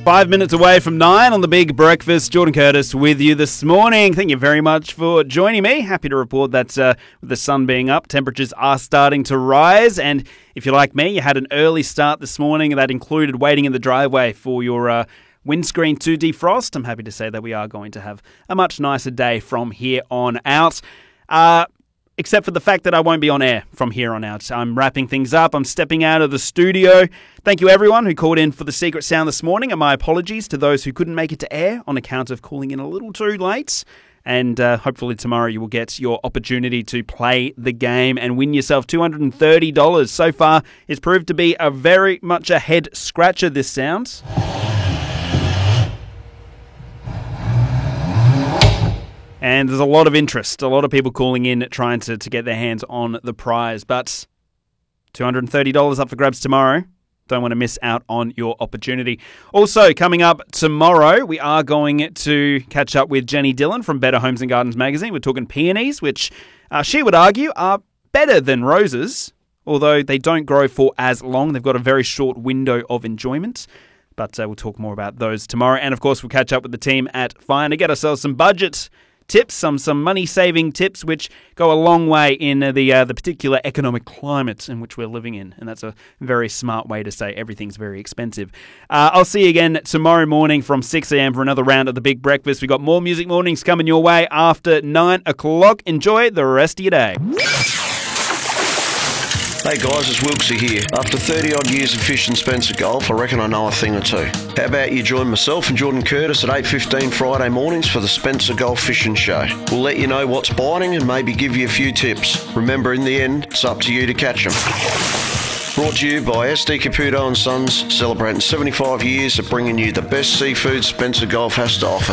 5 minutes away from 9 on the Big Breakfast. Jordan Curtis with you this morning. Thank you very much for joining me. Happy to report that with the sun being up, temperatures are starting to rise. And if you're like me, you had an early start this morning that included waiting in the driveway for your windscreen to defrost. I'm happy to say that we are going to have a much nicer day from here on out. Except for the fact that I won't be on air from here on out. I'm wrapping things up. I'm stepping out of the studio. Thank you everyone who called in for the Secret Sound this morning, and my apologies to those who couldn't make it to air on account of calling in a little too late. And hopefully tomorrow you will get your opportunity to play the game and win yourself $230. So far, it's proved to be a very much a head scratcher, this sound. And there's a lot of interest, a lot of people calling in trying to get their hands on the prize. But $230 up for grabs tomorrow. Don't want to miss out on your opportunity. Also, coming up tomorrow, we are going to catch up with Jenny Dillon from Better Homes and Gardens magazine. We're talking peonies, which she would argue are better than roses, although they don't grow for as long. They've got a very short window of enjoyment. But we'll talk more about those tomorrow. And, of course, we'll catch up with the team at Fine to get ourselves some budget tips, some money-saving tips, which go a long way in the particular economic climate in which we're living in. And that's a very smart way to say everything's very expensive. I'll see you again tomorrow morning from 6 a.m. for another round of the Big Breakfast. We've got more music mornings coming your way after 9 o'clock. Enjoy the rest of your day. Hey guys, it's Wilksy here. After 30 odd years of fishing Spencer Gulf, I reckon I know a thing or two. How about you join myself and Jordan Curtis at 8:15 Friday mornings for the Spencer Gulf Fishing Show. We'll let you know what's biting and maybe give you a few tips. Remember, in the end, it's up to you to catch them. Brought to you by SD Caputo & Sons, celebrating 75 years of bringing you the best seafood Spencer Gulf has to offer.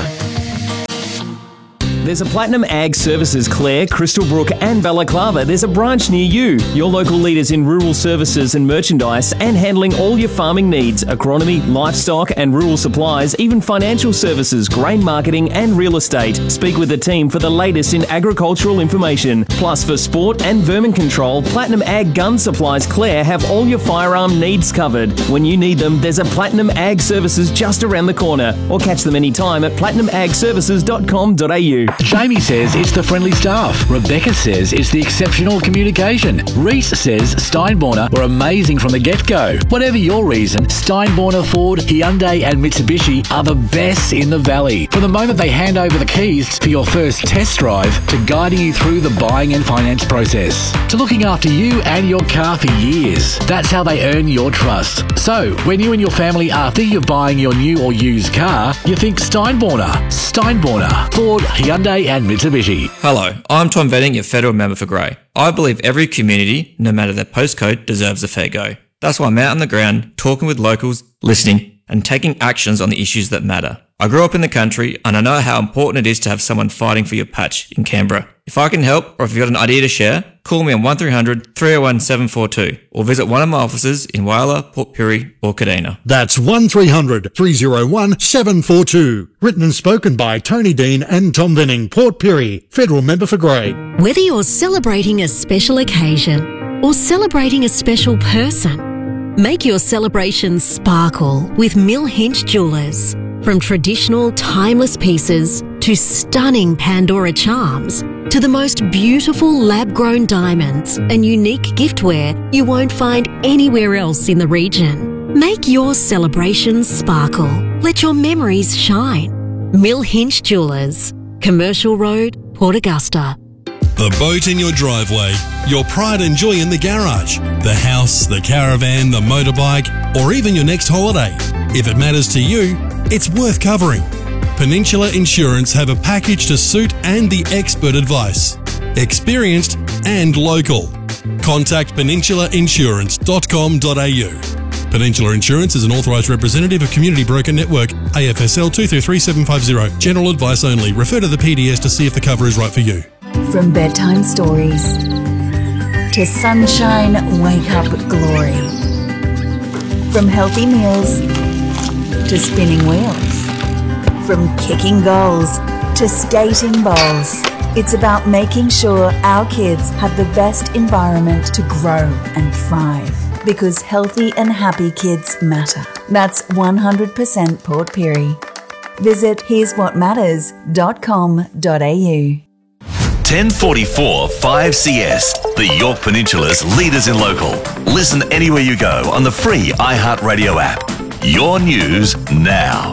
There's a Platinum Ag Services Clare, Crystalbrook and Balaclava. There's a branch near you. Your local leaders in rural services and merchandise and handling all your farming needs, agronomy, livestock and rural supplies, even financial services, grain marketing and real estate. Speak with the team for the latest in agricultural information. Plus for sport and vermin control, Platinum Ag Gun Supplies Clare have all your firearm needs covered. When you need them, there's a Platinum Ag Services just around the corner, or catch them anytime at platinumagservices.com.au. Jamie says it's the friendly staff. Rebecca says it's the exceptional communication. Reese says Steinborner were amazing from the get-go. Whatever your reason, Steinborner, Ford, Hyundai and Mitsubishi are the best in the valley. From the moment they hand over the keys for your first test drive to guiding you through the buying and finance process, to looking after you and your car for years. That's how they earn your trust. So, when you and your family are thinking of buying your new or used car, you think Steinborner. Steinborner, Ford, Hyundai and Mitsubishi. Hello, I'm Tom Venning, your federal member for Grey. I believe every community, no matter their postcode, deserves a fair go. That's why I'm out on the ground, talking with locals, listening, and taking actions on the issues that matter. I grew up in the country, and I know how important it is to have someone fighting for your patch in Canberra. If I can help, or if you've got an idea to share, call me on 1300 301 742, or visit one of my offices in Whyalla, Port Pirie, or Kadina. That's 1300 301 742. Written and spoken by Tony Dean and Tom Venning, Port Pirie, federal member for Grey. Whether you're celebrating a special occasion or celebrating a special person, make your celebration sparkle with Mill Hinch Jewellers. From traditional, timeless pieces to stunning Pandora charms to the most beautiful lab-grown diamonds and unique giftware you won't find anywhere else in the region. Make your celebrations sparkle. Let your memories shine. Mill Hinch Jewellers, Commercial Road, Port Augusta. The boat in your driveway, your pride and joy in the garage, the house, the caravan, the motorbike, or even your next holiday. If it matters to you, it's worth covering. Peninsula Insurance have a package to suit and the expert advice. Experienced and local. Contact peninsulainsurance.com.au. Peninsula Insurance is an authorised representative of Community Broker Network, AFSL 233750. General advice only. Refer to the PDS to see if the cover is right for you. From bedtime stories to sunshine, wake up glory. From healthy meals to spinning wheels. From kicking goals to skating bowls. It's about making sure our kids have the best environment to grow and thrive. Because healthy and happy kids matter. That's 100% Port Pirie. Visit hereswhatmatters.com.au. 1044 5CS, the York Peninsula's leaders in local. Listen anywhere you go on the free iHeartRadio app. Your news now.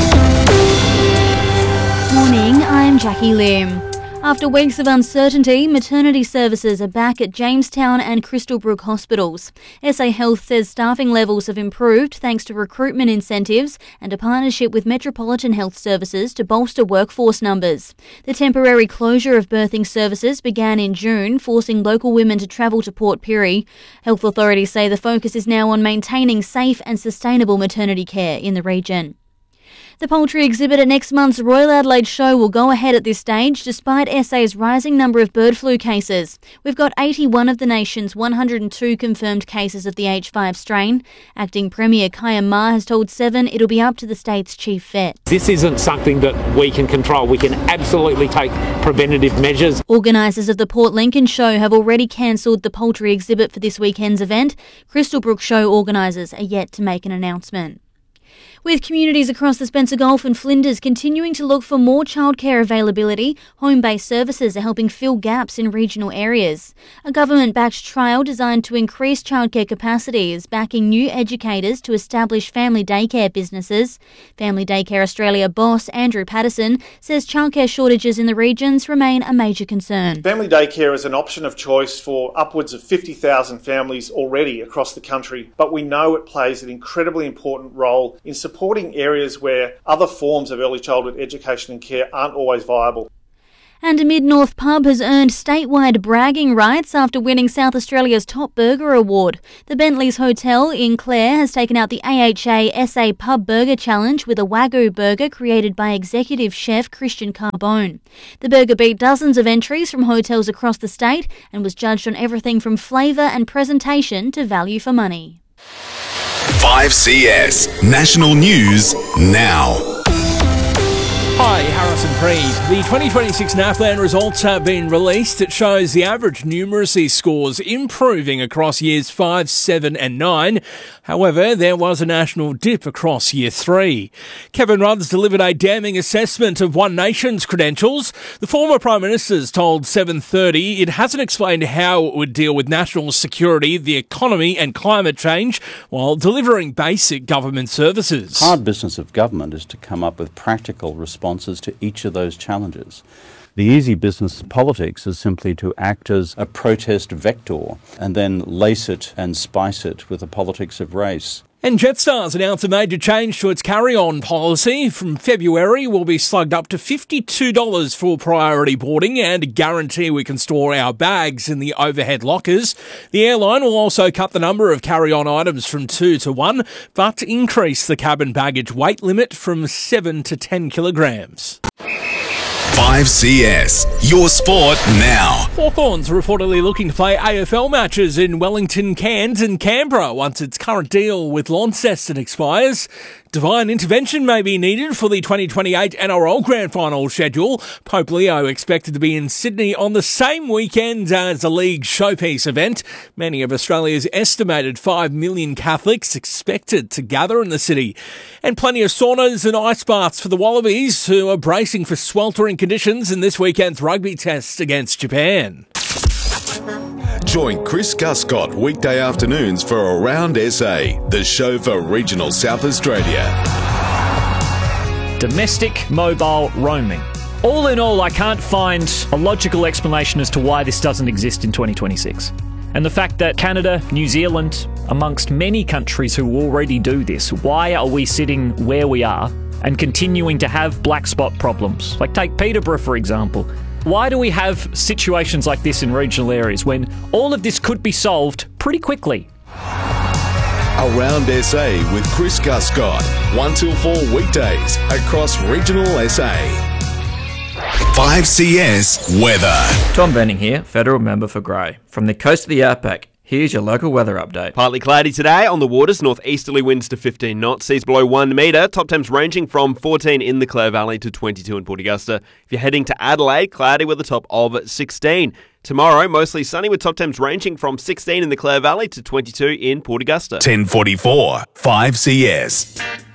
Morning, I'm Jackie Lim. After weeks of uncertainty, maternity services are back at Jamestown and Crystalbrook hospitals. SA Health says staffing levels have improved thanks to recruitment incentives and a partnership with Metropolitan Health Services to bolster workforce numbers. The temporary closure of birthing services began in June, forcing local women to travel to Port Pirie. Health authorities say the focus is now on maintaining safe and sustainable maternity care in the region. The poultry exhibit at next month's Royal Adelaide Show will go ahead at this stage despite SA's rising number of bird flu cases. We've got 81 of the nation's 102 confirmed cases of the H5 strain. Acting Premier Kaya Ma has told Seven it'll be up to the state's chief vet. This isn't something that we can control. We can absolutely take preventative measures. Organisers of the Port Lincoln Show have already cancelled the poultry exhibit for this weekend's event. Crystalbrook Show organisers are yet to make an announcement. With communities across the Spencer Gulf and Flinders continuing to look for more childcare availability, home-based services are helping fill gaps in regional areas. A government-backed trial designed to increase childcare capacity is backing new educators to establish family daycare businesses. Family Daycare Australia boss Andrew Patterson says childcare shortages in the regions remain a major concern. Family daycare is an option of choice for upwards of 50,000 families already across the country, but we know it plays an incredibly important role in supporting areas where other forms of early childhood education and care aren't always viable. And a Mid-North pub has earned statewide bragging rights after winning South Australia's Top Burger Award. The Bentley's Hotel in Clare has taken out the AHA SA Pub Burger Challenge with a Wagyu burger created by executive chef Christian Carbone. The burger beat dozens of entries from hotels across the state and was judged on everything from flavour and presentation to value for money. 5CS National News Now. Hi, Harrison Preed. The 2026 NAFLAN results have been released. It shows the average numeracy scores improving across years 5, 7 and 9. However, there was a national dip across year 3. Kevin Rudd's delivered a damning assessment of One Nation's credentials. The former Prime Minister's told 7:30 it hasn't explained how it would deal with national security, the economy and climate change while delivering basic government services. The hard business of government is to come up with practical responses to each of those challenges. The easy business of politics is simply to act as a protest vector and then lace it and spice it with the politics of race. And Jetstar's announced a major change to its carry-on policy. From February, we'll be slugged up to $52 for priority boarding and a guarantee we can store our bags in the overhead lockers. The airline will also cut the number of carry-on items from 2 to 1, but increase the cabin baggage weight limit from 7 to 10 kilograms. 5CS, your sport now. Hawthorns are reportedly looking to play AFL matches in Wellington, Cairns and Canberra once its current deal with Launceston expires. Divine intervention may be needed for the 2028 NRL Grand Final schedule. Pope Leo expected to be in Sydney on the same weekend as the league showpiece event. Many of Australia's estimated 5 million Catholics expected to gather in the city. And plenty of saunas and ice baths for the Wallabies, who are bracing for sweltering conditions in this weekend's rugby test against Japan. Join Chris Guscott weekday afternoons for Around SA, the show for regional South Australia. Domestic mobile roaming. All in all, I can't find a logical explanation as to why this doesn't exist in 2026. And the fact that Canada, New Zealand, amongst many countries who already do this, why are we sitting where we are and continuing to have black spot problems? Like take Peterborough, for example. Why do we have situations like this in regional areas when all of this could be solved pretty quickly? Around SA with Chris Guscott, 1 till 4 weekdays across regional SA. 5CS weather. Tom Benning here, Federal Member for Grey. From the coast of the Outback, here's your local weather update. Partly cloudy today on the waters, northeasterly winds to 15 knots, seas below 1 metre, top temps ranging from 14 in the Clare Valley to 22 in Port Augusta. If you're heading to Adelaide, cloudy with a top of 16. Tomorrow, mostly sunny with top temps ranging from 16 in the Clare Valley to 22 in Port Augusta. 1044 5CS.